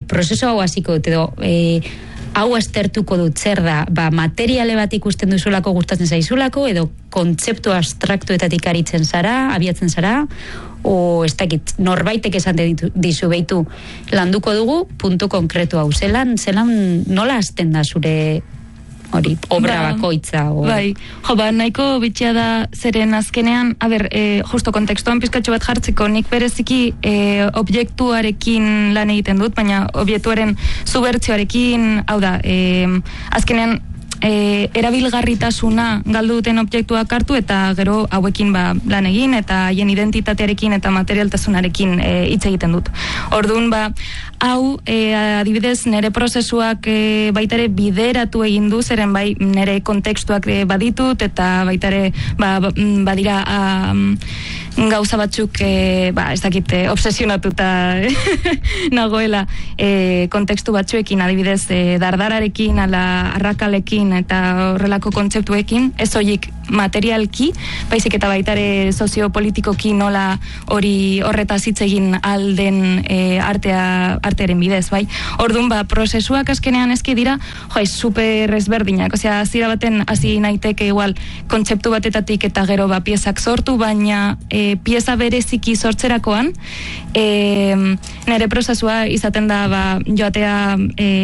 prozesu hau hasiko dut edo hau aztertuko dut zer da, materiale bat ikusten duzulako gustatzen zaizulako edo kontzeptu abstraktuetatik aritzen zara, abiatzen zara, o ez dakit, norbaitek esan dizu behitu landuko dugu, puntu konkretu hau, zelan nola hasten da zure hori, obra bakoitza Bai, nahiko bitxia da zeren azkenean, justo kontekstuan pizkatxo bat jartzeko, nik bereziki objektuarekin lan egiten dut, baina objektuaren zubertzioarekin, hau da, azkenean erabilgarritasuna galdu duten objektuak hartu eta gero hauekin lan egin eta haien identitatearekin eta materialtasunarekin hitz egiten dut. Orduan hau adibidez nere prozesuak baitare bideratu egin du, zeren bai nere kontekstuak baditut eta baitare badira gauza batzuk ez dakit obsesionatuta nagoela kontekstu batzuekin, adibidez dardararekin, ala arrakalekin eta horrelako kontzeptuekin, ez horiek materialki, baizik eta baitare soziopolitikoki nola horretaz hitz egin alden artearen bidez, bai. Orduan, prozesuak azkenean ezki dira, super ezberdinak, osea, zira baten hasi naiteke igual kontzeptu batetatik eta gero piezak sortu, baina pieza bereziki sortzerakoan, nire prozesua izaten da joatea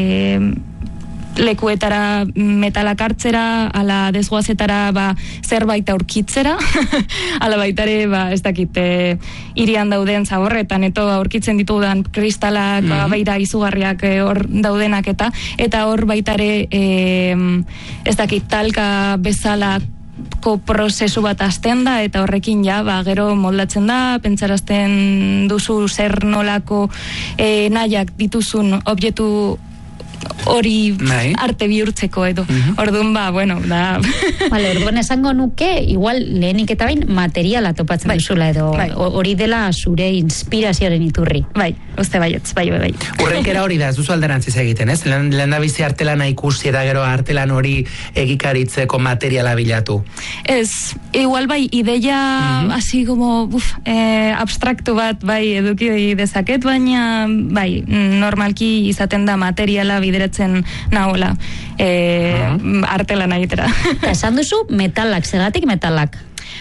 lekuetara metalak hartzera, ala desguazetara zerbait aurkitzera, ala baitare, ez dakit, hirian dauden zaborretan, eto aurkitzen ditudan kristalak, beira izugarriak hor daudenak eta hor baitare, ez dakit, talka bezala prozesu bat hasten da eta horrekin gero moldatzen da, pentsarazten duzu zer nolako nahiak dituzun objektu hori arte bihurtzeko edo. Orduan, bueno, da... Orduan esango nuke, igual lehenik eta bain materiala topatzen duzula edo hori dela zure inspirazioaren iturri. Bai, uste baietz, bai. Urrenkera hori da, ez duzu alderantziz egiten, ez? Lehen da bizi artelana ikusi eta gero artelan hori egikaritzeko materiala bilatu. Ez, igual ideia así como abstraktu bat eduki dezaket, baina normalki izaten da materiala bideratzen nahola artelana egitera. Esan duzu metalak, zergatik metalak?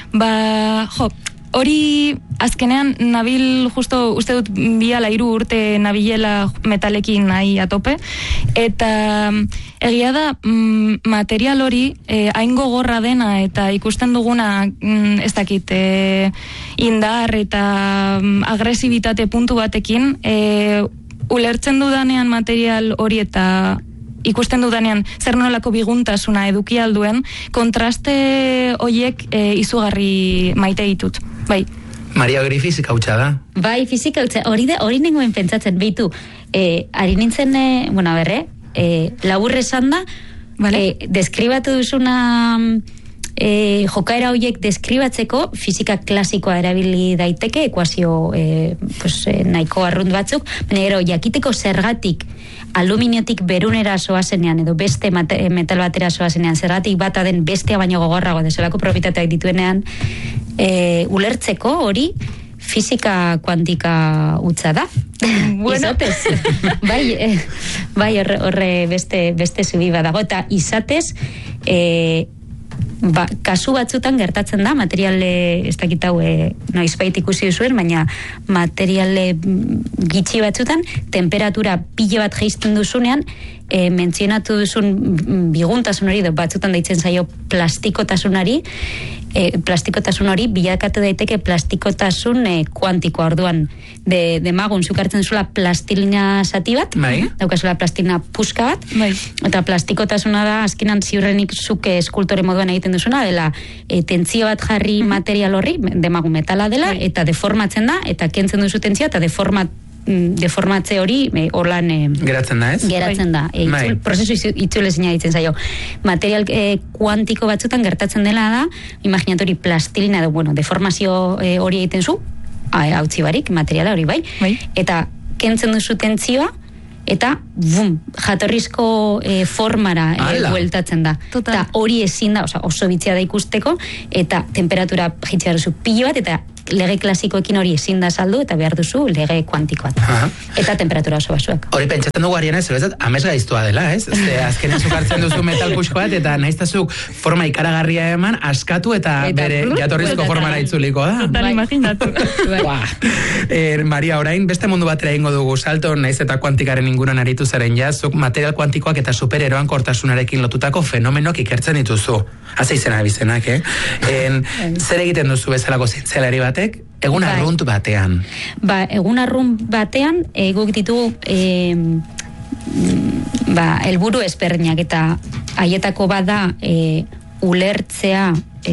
Hori azkenean nabil justo uste dut 2-3 urte nabilela metalekin nahi atope eta egia da material hori hain gogorra dena eta ikusten duguna ez dakit indar eta agresibitate puntu batekin ulertzen dudanean material hori eta ikusten dudanean zer nolako biguntasuna eduki alduen, kontraste horiek izugarri maite ditut. Bai. Maria Gri fizika hutsa da. Bai, fizika hutsa. Hori nengoen pentsatzen, behitu. Ari nintzen, laburre esan da, deskribatu duzuna jokaera horiek deskribatzeko fizika klasikoa erabili daiteke, ekuazio nahiko arrunt batzuk, baina gero jakiteko zergatik aluminiotik berunera soazenean edo beste metal batera soazenean zergatik bata den bestea baino gogorrago dezelako propietateak dituenean ulertzeko hori fizika kuantika utza da. Izatez. Bai, horre beste zubi badago eta izatez kasu batzutan gertatzen da, materiale, ez dakit hau noizbait ikusi duzuen, baina materiale gitxi batzutan, temperatura pile bat jaisten duzunean, mentzionatu duzun biguntasun hori, batzutan deitzen zaio plastikotasunari, plastikotasun hori bilakatu daiteke plastikotasun kuantikoa. Orduan demagun zukartzen zula plastilina zati bat, daukazula plastilina puska bat, eta plastikotasuna da azkenan ziurrenik zuke eskultore moduan egiten duzuna, dela tentzio bat jarri material horri, demagun metala dela, eta deformatzen da, eta kentzen duzu tentzioa, eta deformatze hori holan geratzen da, ez? Geratzen da. Prozesu itzulezina ditzen zaio. Material kuantiko batzutan gertatzen dela da, imaginatori plastilina edo, deformazio hori egiten zu, hautzi barik, materiala hori bai, eta kentzen duzu tentzioa, eta jatorrizko formara bueltatzen da. Eta hori ezin da, oso bitzia da ikusteko, eta temperatura jitzea duzu pilo bat, eta lege klasikoekin hori ezin da saldu, eta behar duzu lege kuantikoat. Eta temperatura oso basuak. Hori pentsatzen dugu Ariana, zerbezat, amesgaiztua dela, ez? Azkenean zuk hartzen duzu metal puxko bat, eta naiztazuk forma ikaragarria eman, askatu eta bere jatorrizko formara itzuliko da. Total, imaginatu. Maria, orain beste mundu batera ingo dugu salto, naiz eta kuantikaren inguruan aritu zaren zuk material kuantikoak eta supereroan kortasunarekin lotutako fenomenoak ikertzen dituzu. Haze izena bizenak, zer egiten duzu bezalako zientzialari batek? Egun arrunt batean. Egun arrunt batean, guk ditugu helburu ezberdinak, eta haietako bada ulertzea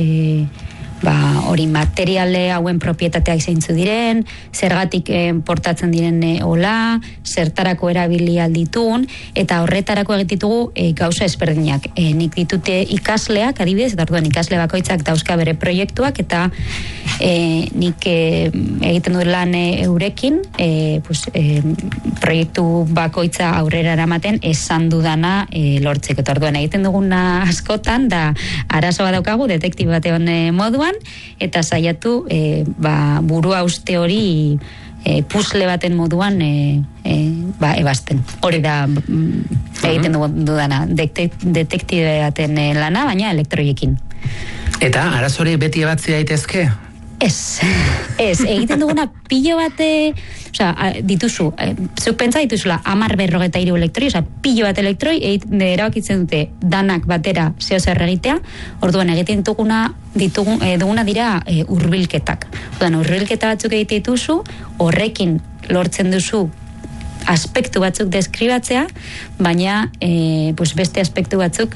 hori materiale hauen propietateak zeintzu diren, zergatik portatzen diren hola, zertarako erabili alditun, eta horretarako egititugu gauza ezberdinak. Nik ditute ikasleak, adibidez, eta orduan ikasle bakoitzak dauzka bere proiektuak, eta nik egiten dut lan eurekin, proiektu bakoitza aurrera eramaten esan dudana lortzeko. Eta orduan egiten duguna askotan, da arazo bat daukagu, detektibo batean moduan, eta saiatu burua uste hori pusle baten moduan ebazten. Hori da egiten dudana, detektibe baten lana, baina elektroiekin. Eta arazori beti ebatzi daitezke? Ez, egiten duguna pilo bate, dituzu, zuk pentsa dituzula 10-43 elektroi, pilo bat elektroi, erabakitzen dute danak batera zeo zer egitea, orduan egiten duguna dira hurbilketak. Hurbilketa batzuk egite dituzu, horrekin lortzen duzu aspektu batzuk deskribatzea, baina beste aspektu batzuk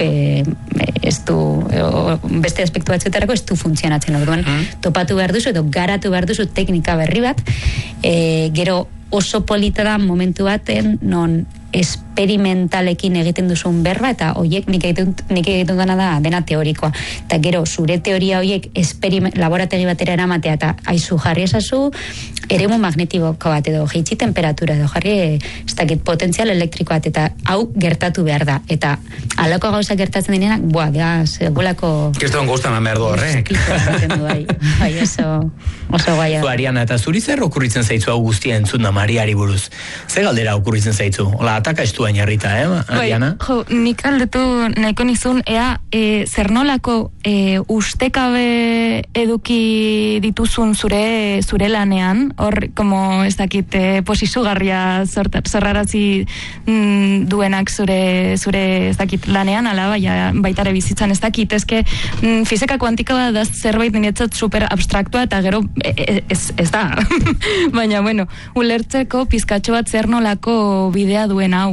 beste aspektu batzuetarako ez du funtzionatzen. Orduan, topatu behar duzu edo garatu behar duzu teknika berri bat, gero oso polita da momentu baten non esperimentalekin egiten duzun berba, eta horiek nik egiten dena da dena teorikoa. Eta gero, zure teoria horiek laborategi batera eramatea, eta aizu jarri esazu, eremu magnetiko bat edo jeitsi temperatura edo jarri ez dakit potentzial elektriko bat, eta hau gertatu behar da. Eta alako gauza gertatzen dinenak, segulako... Kiston guztan behar du horrek. Bai, oso guaia. Ariana, eta zuri zer okurritzen zaitzu hau guztia entzun da Mariari buruz? Zer galdera okurritzen zaitzu? Hola, ataka estuan jarrita, Ariana? Nik aldetu nahiko nizun, zer nolako ustekabe eduki dituzun zure lanean, hor, como ez dakit, posizugarria zorrarazi duenak zure ez dakit lanean, ala baitare bizitzan ez dakit, ezke fizika kuantika da zerbait niretzat super abstraktua, eta gero ez da. Baina, bueno, ulertzeko pizkatxo bat zer nolako bidea duen hau.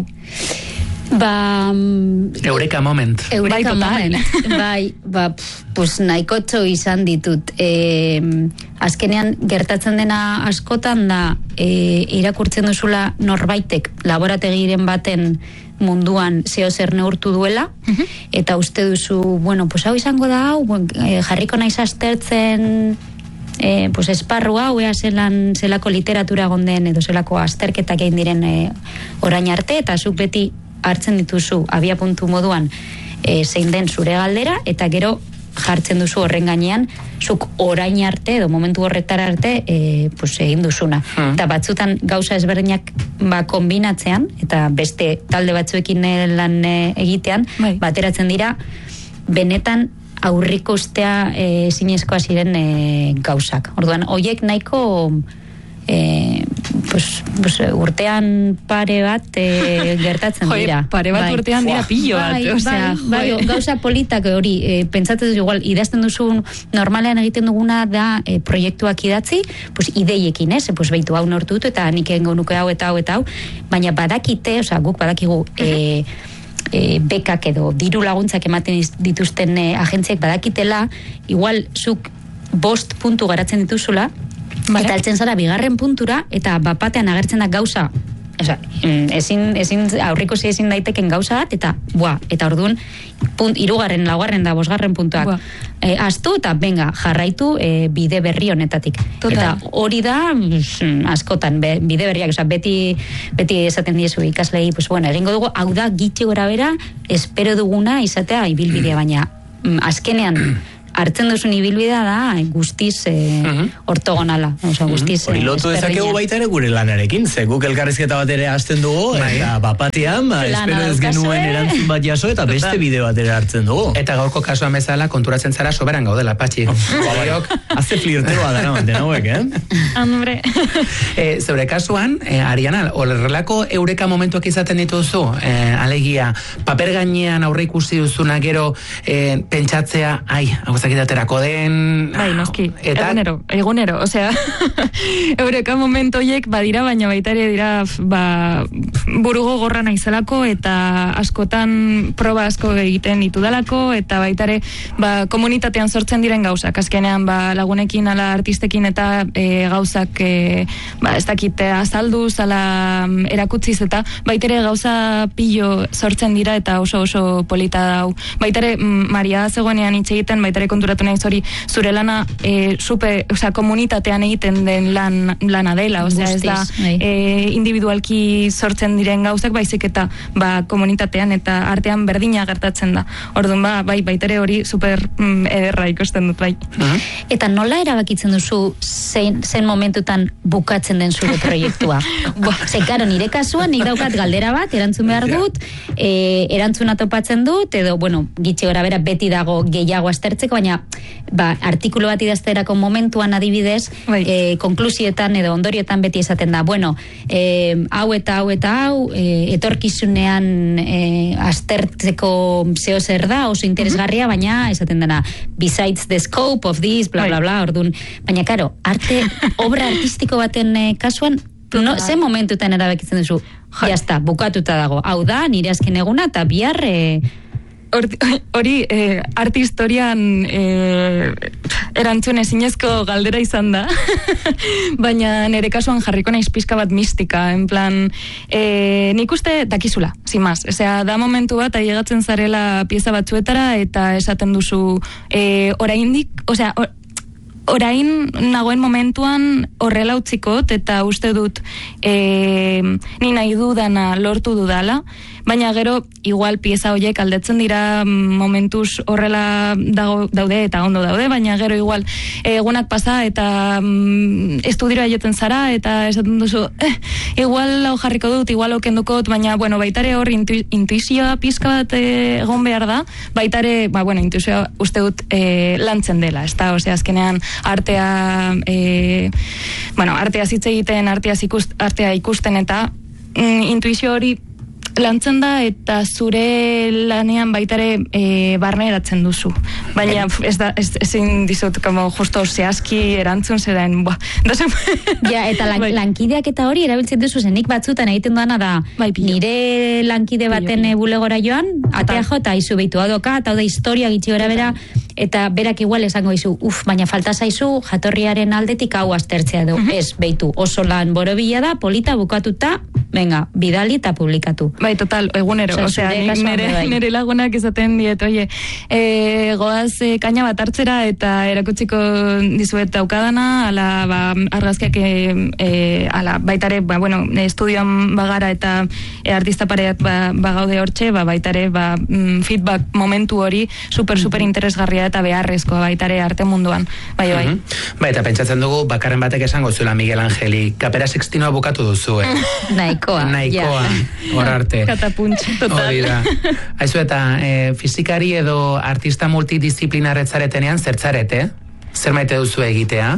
Eureka moment. Nahikotxo izan ditut. Azkenean gertatzen dena askotan da irakurtzen duzula norbaitek laborategiren baten munduan zeo zer neurtu duela, eta uste duzu, hau izango da hau, jarriko naiz aztertzen esparru hau, zelako literatura gonden edo zelako azterketak egin diren orain arte, eta zuk beti hartzen dituzu abia puntu moduan zein den zure galdera, eta gero jartzen duzu horren gainean zuk orain arte edo momentu horretara arte egin duzuna. Eta batzutan gauza ezberdinak kombinatzean, eta beste talde batzuekin lan egitean, bateratzen dira benetan aurriko ustea zinezkoa ziren gauzak. Orduan, hoiek nahiko urtean pare bat gertatzen dira. Pare bat urtean dira pillo bat. Gauza politak hori, pentsatzen duzu igual, idazten duzu normalean egiten duguna da proiektuak idatzi, ideiekin, behitu hau nortu dut, eta nik egingo nuke hau eta hau eta hau, baina badakite, guk badakigu bekak edo diru laguntzak ematen dituzten agentziak badakitela, igual zuk 5 puntu garatzen dituzula, eta altzen zara bigarren puntura, eta bapatean agertzen da gauza, aurriko ezin daiteken gauza bat, eta orduan, 3., 4. da 5. puntuak astu, eta venga, jarraitu bide berri honetatik. Eta hori da, askotan, bide berriak, beti esaten diezu ikaslei, egingo dugu, hau da, gitxi gora bera, espero duguna izatea ibilbidea, baina azkenean, hartzen duzun ibilbidea da guztiz ortogonala, oza, guztiz hori lotu dezakegu baita ere gure lanarekin, ze guk elkarrizketa bat ere hasten dugu, eta bapatean, espero ez genuen erantzun bat jaso, eta beste bideo bat ere hartzen dugu. Eta gaurko kasuan bezala konturatzen zara soberan gaudela, Patxi. Haze flirteoa dara manten hauek, Hombre. Zeure kasuan, Ariana, horrelako eureka momentuak izaten dituzu, alegia, paper gainean aurre ikusi duzuna gero pentsatzea, hau zakitaterako den... Bai, noski, egunero, osea, eureka momentoiek badira, baina baita ere dira burugo gorra naizelako, eta askotan proba asko egiten ditudalako, eta baita ere komunitatean sortzen diren gauzak, azkenean lagunekin, ala artistekin eta gauzak ez dakite azalduz, ala erakutziz, eta baita ere gauza pilo sortzen dira, eta oso polita dau. Baita ere, Maria zegoenean hitz egiten, baita ere konturatu nahi zure lana komunitatean egiten den lana dela, osea ez da individualki sortzen diren gauzak, baizik eta komunitatean eta artean berdina gertatzen da. Orduan baita ere hori super ederra ikusten dut, bai. Eta nola erabakitzen duzu zen momentutan bukatzen den zure proiektua? Karo, nire kasuan nik daukat galdera bat, erantzun behar dut, erantzuna topatzen dut, edo, gitxi gora bera beti dago gehiago aztertzeko, baina artikulu bat idazterako momentuan adibidez, konklusietan edo ondoriotan beti esaten da, hau eta hau, etorkizunean aztertzeko zeo zer da, oso interesgarria, baina esaten dena, besides the scope of this, bla bla bla, orduan, baina karo, obra artistiko baten kasuan, ze momentutan erabakitzen duzu, jazta, bukatuta dago, hau da, nire azken eguna, eta bihar... Hori, arte historian erantzun ezinezko galdera izan da, baina nire kasuan jarriko naiz pizka bat mistika, en plan, nik uste dakizula, sin más, osea, da momentu bat ailegatzen zarela pieza batzuetara, eta esaten duzu, orain nagoen momentuan horrela utzikot, eta uste dut ni nahi dudana lortu dudala, baina gero igual pieza horiek aldetzen dira momentuz horrela daude eta ondo daude, baina gero igual egunak pasa eta estudioa joten zara eta esaten duzu igual hau jarriko dut, igual hau kendukot, baina baitare hor intuizioa pizka bat egon behar da, baitare intuizioa uste dut lantzen dela, ez da, osea azkenean artea artea hitz egiten, artea ikusten eta intuizio hori lantzen da eta zure lanean baitare barneratzen duzu. Baina ezin dizut justo zehazki erantzun zedaen. Ja, eta lankideak eta hori erabiltzen duzu zenik batzutan egiten duana da nire lankide baten bulegora joan, atea jota izu behitu adoka, eta hau da historia gitxi gora bera, eta berak igual esango izu, baina falta zaizu jatorriaren aldetik hau aztertzea du. Ez, behitu, oso lan borobila da, polita bukatuta, venga, bidali eta publikatu. Bai, total, egunero, osea, nire lagunak esaten diet, goaz kaina bat hartzera eta erakutsiko dizuet daukadana, ala argazkiak baitare, estudioan bagara eta artista pareat bagaude hortxe, baitare feedback momentu hori super interesgarria eta beharrezkoa baitare arte munduan, bai. Eta pentsatzen dugu, bakarren batek esango zuela Miguel Angeli, Kapera Sixtinoa bukatu duzu, Nahikoa, hor arte. Katapuntxe, total. Aizu eta fizikari edo artista multidisciplinarretzaretenean zertzarete? Zer maite duzu egitea?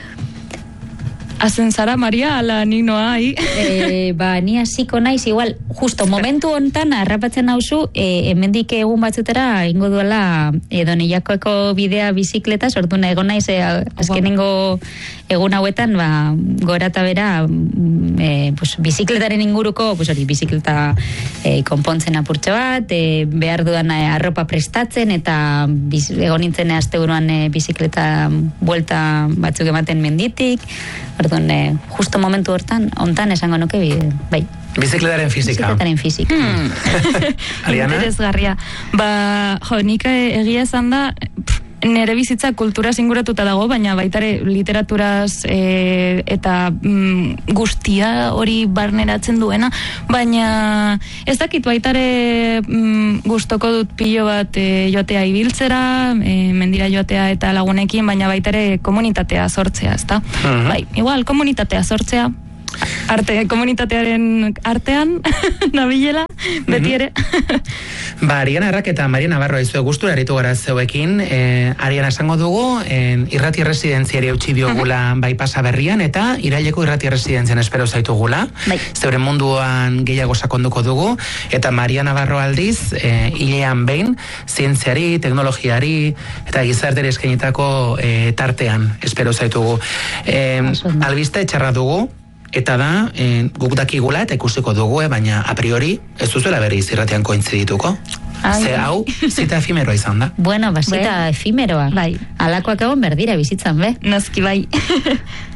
Azen zara, Maria, ala nik noa, ni hasiko naiz, igual, justo momentu hontan harrapatzen nauzu, hemendik egun batzutera ingo duela Doneiakoeko bidea bizikletaz, orduan egon naiz azkenengo egun hauetan, gora eta bera bizikletaren inguruko, bizikleta konpontzen apurtxe bat, behar dudan arropa prestatzen, eta egon nintzen asteburuan bizikleta buelta batzuk ematen menditik, orduan, justo momentu hontan esango nuke, bai. Bizikletaren fizika. Ariana? Interesgarria. Nik egia esan da, nere bizitza kultura inguratuta dago, baina baitare literaturaz eta guztia hori barneratzen duena, baina ez dakit baitare gustoko dut pilo bat joatea ibiltzera, mendira joatea eta lagunekin, baina baitare komunitatea sortzea, ezta? Bai, igual komunitatea sortzea, komunitatearen artean nabilela, beti ere. Ariana Arrak eta Maria Navarro izue gustura aritu gara zeuekin. Ariana esango dugu, irrati residentziari eutxi diogula bai pasa berrian, eta iraileko irrati residentzian espero zaitugula. Zeuren munduan gehiago sakonduko dugu, eta Maria Navarro aldiz, hilean behin, zientziari, teknologiari, eta gizarteri eskainitako tartean espero zaitugu. Albiste txarra dugu, eta da, guk dakigula eta ikusiko dugu, baina a priori ez duzuela berriz irratian kointzidituko. Ze hau, zita efimeroa izan da. Bueno, zita efimeroa. Alakoak egon berdira bizitzan, be? Noski bai.